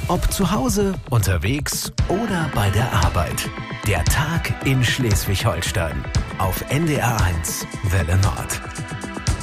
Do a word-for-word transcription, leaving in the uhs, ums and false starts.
Ob zu Hause, unterwegs oder bei der Arbeit. Der Tag in Schleswig-Holstein. Auf N D R eins Welle Nord.